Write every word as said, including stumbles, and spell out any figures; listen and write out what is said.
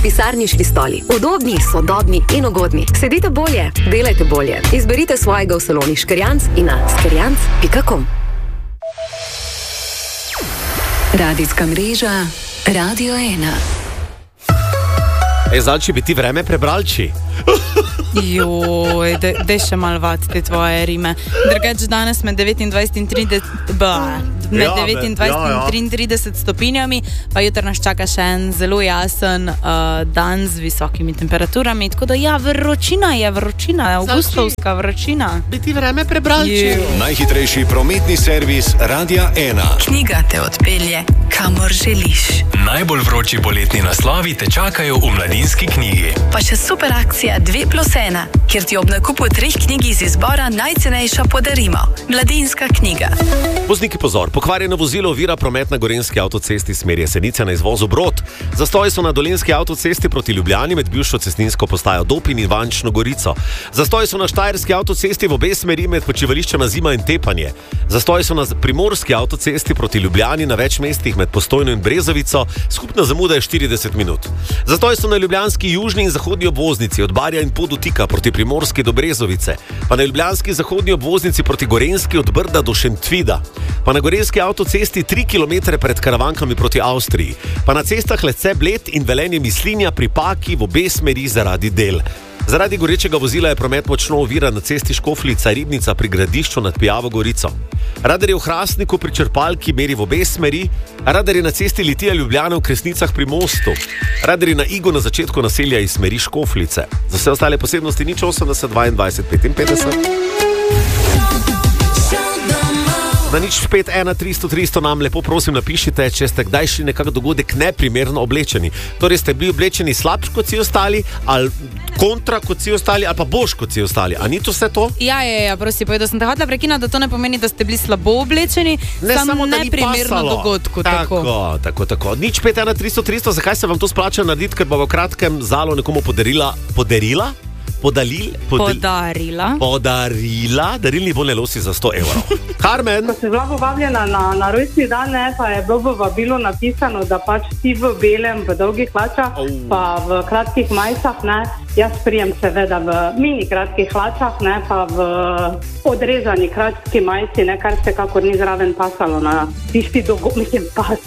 Pisarniški stoli. Udobni, sodobni in ugodni. Sedite bolje, delajte bolje. Izberite svojega v saloni Škerjanc in na škerjanc pika com. Radijska mreža Radio ena. E, Zalči, bi ti vreme prebralči? Joj, daj še malo vat te tvoje rime. Drugač danes med devetindvajset in trideset, ba, med Ja, devetindvajset ja, ja. in triintrideset stopinjami, pa jutro nas čaka še en zelo jasen uh, dan z visokimi temperaturami, tako da ja, vročina je, vročina, avgustovska vročina. Bi ti vreme prebralči? Joj. Najhitrejši prometni servis Radia ena. Knjiga te odpelje, kamor želiš. Najbolj vroči poletni naslovi te čakajo v Mladinski knjigi. Pa še super akcija dve plus ena, kjer ti ob nakupu treh knjig iz izbora najcenejša podarimo. Mladinska knjiga. Vozniki pozor, pokvarjeno vozilo ovira promet na Gorenjski avtocesti smeri Jesenice na izvozu Brod. Zastoji so na Dolenjski avtocesti proti Ljubljani med bivšo cestninsko postajo Dopin in Vančno Gorico. Zastoji so na Štajerski avtocesti v obe smeri med počivališčema Zima in Tepanje. Zastoji so na Primorski avtocesti proti Ljubljani na več mestih med Postojno in Brezovico, skupna zamuda je štirideset minut. Zastoji so na ljubljanski južni in zahodni obvoznici od Barja in Podutika proti Primorski do Brezovice, pa na ljubljanski zahodni obvoznici proti Gorenjski od Brda do Šentvida, pa na Gorenjski avtocesti tri kilometre pred Karavankami proti Avstriji, pa na cestah Lecce Bled in Velenje Mislinja pri Paki v obe smeri zaradi del. Zaradi gorečega vozila je promet močno oviran na cesti Škofljica Ribnica pri Gradišču nad Pijavo Gorico. Radar je v Hrastniku pri črpalki meri v obe smeri, radar je na cesti Litija Ljubljana v Kresnicah pri Mostu, radar je na Igu na začetku naselja iz smeri Škofljice. Za vse ostale posebnosti nič osemdeset dvaindvajset petinpetdeset. Na nič pet ena tristo tristo nam lepo prosim napišite, če ste kdaj šli nekak dogodek neprimerno oblečeni. Torej ste bili oblečeni slabš kot si ostali, ali kontra kot si ostali, ali pa boš kot si ostali. A ni to vse to? Ja, ja, ja, prosti, povedal sem te hotela prekinati, da to ne pomeni, da ste bili slabo oblečeni, Ne, samo samo da ni neprimerno pasalo. dogodku. Tako, Tako. tako, tako. Nič pet ena tristo tristo, zakaj se vam to splača narediti, ker bo v kratkem Zalo nekomu podarila, podarila? Podalil, podel, Podarila. podarila darilni volne losi za sto evrov. Carmen, Ko sem bila povabljena na, na rojstni dan, ne, pa je bilo v vabilu napisano, da pač ti v belem, v dolgih hlačah, Au. pa v kratkih majicah, ne, jaz prijem seveda v mini kratkih hlačah, ne, pa v odrezani kratki majici, ne, kar se kakor ni zraven pasalo na tisti dogodek, mislim, pas.